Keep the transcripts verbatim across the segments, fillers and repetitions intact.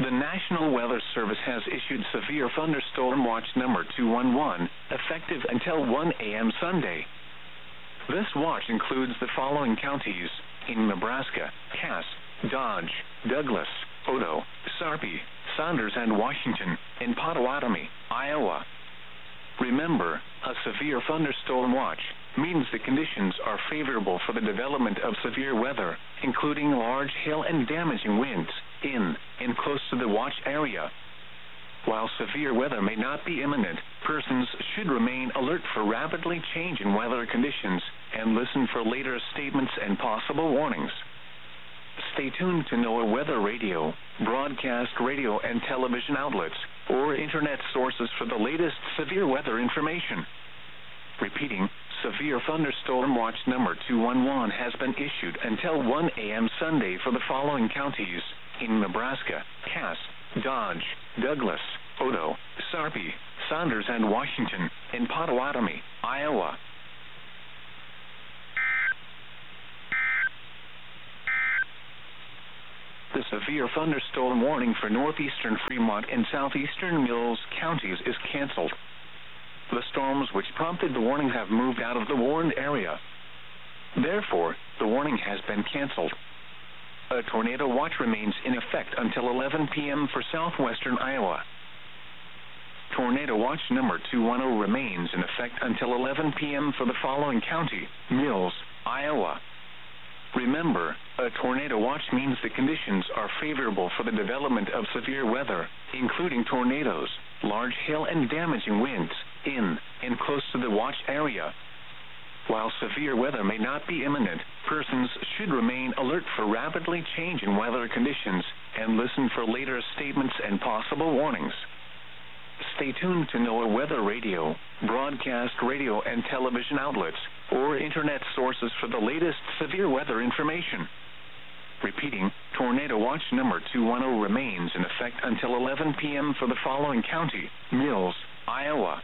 The National Weather Service has issued Severe Thunderstorm Watch number two one one, effective until one a m Sunday. This watch includes the following counties in Nebraska: Cass, Dodge, Douglas, Otoe, Sarpy, Saunders, and Washington, and Potawatomi, Iowa. Remember, a severe thunderstorm watch means the conditions are favorable for the development of severe weather, including large hail and damaging winds, in and close to the watch area. While severe weather may not be imminent, persons should remain alert for rapidly changing weather conditions and listen for later statements and possible warnings. Stay tuned to NOAA Weather Radio, broadcast radio and television outlets, or internet sources for the latest severe weather information. Repeating, Severe Thunderstorm Watch number two one one has been issued until one a m Sunday for the following counties in Nebraska: Cass, Dodge, Douglas, Otoe, Sarpy, Saunders, and Washington, and Potawatomi, Iowa. The severe thunderstorm warning for northeastern Fremont and southeastern Mills counties is canceled. The storms which prompted the warning have moved out of the warned area. Therefore, the warning has been canceled. A tornado watch remains in effect until eleven p m for southwestern Iowa. Tornado watch number two one zero remains in effect until eleven p m for the following county: Mills, Iowa. Remember, a tornado watch means the conditions are favorable for the development of severe weather, including tornadoes, large hail, and damaging winds, in and close to the watch area. While severe weather may not be imminent, persons should remain alert for rapidly changing weather conditions and listen for later statements and possible warnings. Stay tuned to NOAA Weather Radio, broadcast radio and television outlets, or internet sources for the latest severe weather information. Repeating, Tornado Watch number two one zero remains in effect until eleven p m for the following county: Mills, Iowa.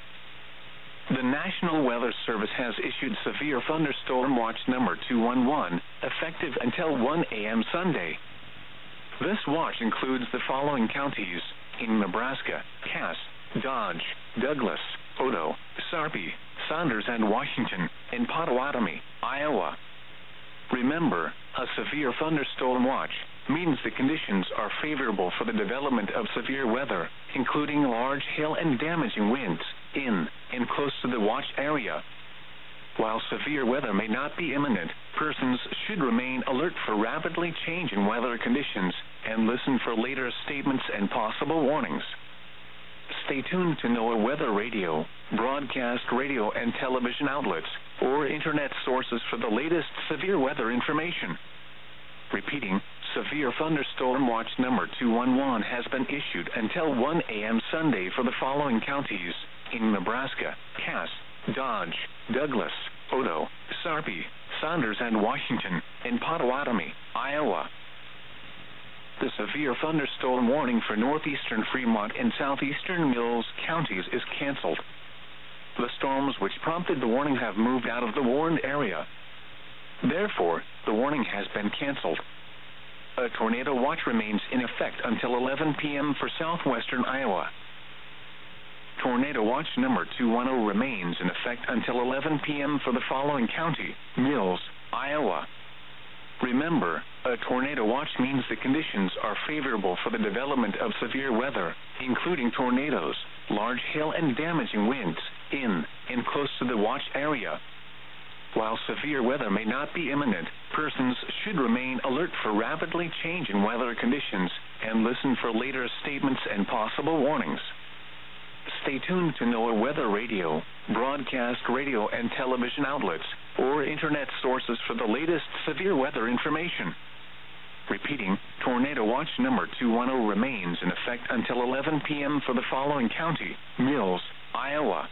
The National Weather Service has issued Severe Thunderstorm Watch number two one one, effective until one a m Sunday. This watch includes the following counties in Nebraska: Cass, Dodge, Douglas, Otoe, Sarpy, Saunders, and Washington, and Potawatomi, Iowa. Remember, a severe thunderstorm watch means the conditions are favorable for the development of severe weather, including large hail and damaging winds, in and close to the watch area. While severe weather may not be imminent, persons should remain alert for rapidly changing weather conditions and listen for later statements and possible warnings. Stay tuned to NOAA Weather Radio, broadcast radio and television outlets, or internet sources for the latest severe weather information. Repeating, Severe Thunderstorm Watch number two one one has been issued until one a m Sunday for the following counties in Nebraska: Cass, Dodge, Douglas, Otoe, Sarpy, Saunders, and Washington, and Potawatomi, Iowa. The severe thunderstorm warning for northeastern Fremont and southeastern Mills counties is canceled. The storms which prompted the warning have moved out of the warned area. Therefore, the warning has been canceled. A tornado watch remains in effect until eleven p m for southwestern Iowa. Tornado watch number two one zero remains in effect until eleven p m for the following county: Mills, Iowa. Remember, a tornado watch means the conditions are favorable for the development of severe weather, including tornadoes, large hail, and damaging winds, in and close to the watch area. While severe weather may not be imminent, persons should remain alert for rapidly changing weather conditions and listen for later statements and possible warnings. Stay tuned to NOAA Weather Radio, broadcast radio and television outlets, or internet sources for the latest severe weather information. Repeating, Tornado Watch number two one zero remains in effect until eleven p m for the following county: Mills, Iowa.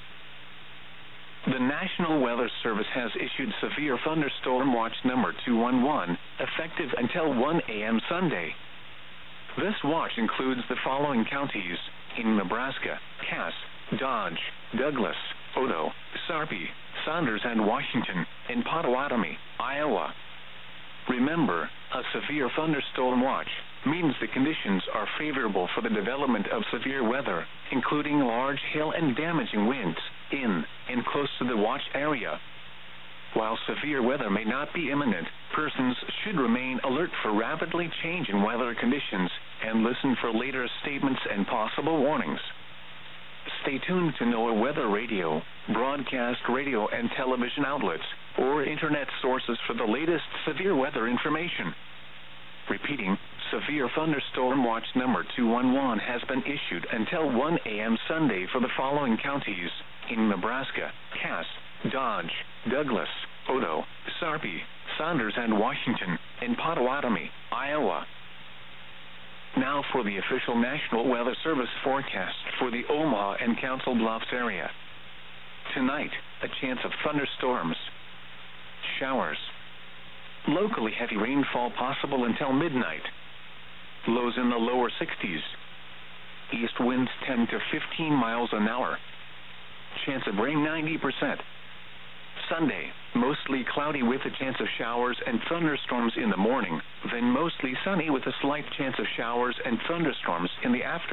The National Weather Service has issued Severe Thunderstorm Watch number two one one, effective until one a m Sunday. This watch includes the following counties in Nebraska: Cass, Dodge, Douglas, Otoe, Sarpy, Saunders, and Washington, and Potawatomi, Iowa. Remember, a severe thunderstorm watch means the conditions are favorable for the development of severe weather, including large hail and damaging winds, in and close to the watch area. While severe weather may not be imminent, persons should remain alert for rapidly changing weather conditions and listen for later statements and possible warnings. Stay tuned to NOAA Weather Radio, broadcast radio and television outlets, or internet sources for the latest severe weather information. Repeating, Severe Thunderstorm Watch number two one one has been issued until one a m Sunday for the following counties in Nebraska: Cass, Dodge, Douglas, Odo, Sarpy, Saunders and Washington, and Potawatomi, Iowa. Now for the official National Weather Service forecast for the Omaha and Council Bluffs area. Tonight, a chance of thunderstorms, showers, locally heavy rainfall possible until midnight, lows in the lower sixties, east winds ten to fifteen miles an hour, chance of rain ninety percent. Sunday, mostly cloudy with a chance of showers and thunderstorms in the morning, then mostly sunny with a slight chance of showers and thunderstorms in the afternoon.